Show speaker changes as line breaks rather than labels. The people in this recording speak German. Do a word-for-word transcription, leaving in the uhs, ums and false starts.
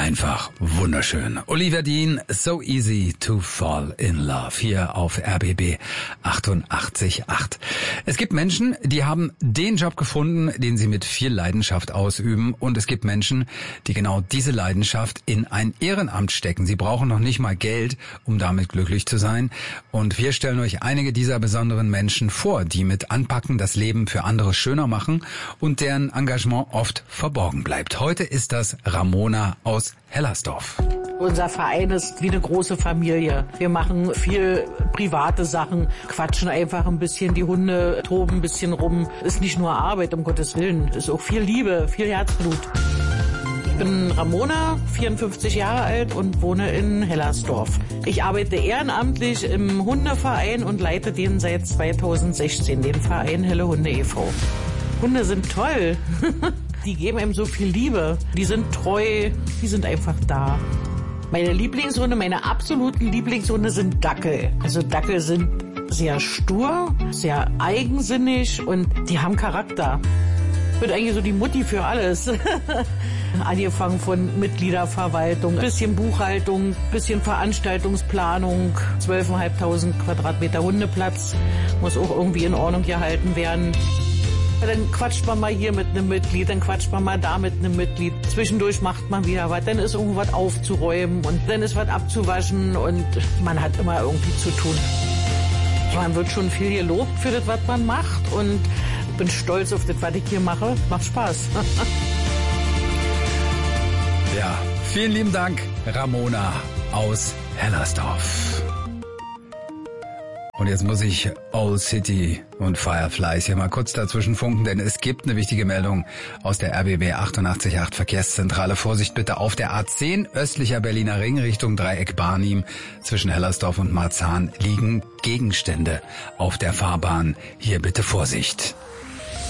einfach wunderschön. Olivia Dean, So Easy to Fall in Love, hier auf R B B achtundachtzig Komma acht. Es gibt Menschen, die haben den Job gefunden, den sie mit viel Leidenschaft ausüben, und es gibt Menschen, die genau diese Leidenschaft in ein Ehrenamt stecken. Sie brauchen noch nicht mal Geld, um damit glücklich zu sein, und wir stellen euch einige dieser besonderen Menschen vor, die mit Anpacken das Leben für andere schöner machen und deren Engagement oft verborgen bleibt. Heute ist das Ramona aus Hellersdorf.
Unser Verein ist wie eine große Familie. Wir machen viel private Sachen, quatschen einfach ein bisschen, die Hunde toben ein bisschen rum. Ist nicht nur Arbeit, um Gottes Willen. Ist auch viel Liebe, viel Herzblut. Ich bin Ramona, vierundfünfzig Jahre alt und wohne in Hellersdorf. Ich arbeite ehrenamtlich im Hundeverein und leite den seit zweitausendsechzehn, den Verein Helle Hunde e V Hunde sind toll. Die geben einem so viel Liebe. Die sind treu, die sind einfach da. Meine Lieblingshunde, meine absoluten Lieblingshunde sind Dackel. Also Dackel sind sehr stur, sehr eigensinnig und die haben Charakter. Ich bin eigentlich so die Mutti für alles. Angefangen von Mitgliederverwaltung, bisschen Buchhaltung, bisschen Veranstaltungsplanung, zwölftausendfünfhundert Quadratmeter Hundeplatz, muss auch irgendwie in Ordnung gehalten werden. Dann quatscht man mal hier mit einem Mitglied, dann quatscht man mal da mit einem Mitglied. Zwischendurch macht man wieder was, dann ist irgendwas aufzuräumen und dann ist was abzuwaschen und man hat immer irgendwie zu tun. Man wird schon viel gelobt für das, was man macht, und ich bin stolz auf das, was ich hier mache. Macht Spaß.
Ja, vielen lieben Dank, Ramona aus Hellersdorf. Und jetzt muss ich Old City und Fireflies hier mal kurz dazwischen funken, denn es gibt eine wichtige Meldung aus der R B B achtundachtzig Komma acht Verkehrszentrale. Vorsicht bitte auf der A zehn östlicher Berliner Ring Richtung Dreieck Barnim. Zwischen Hellersdorf und Marzahn liegen Gegenstände auf der Fahrbahn. Hier bitte Vorsicht.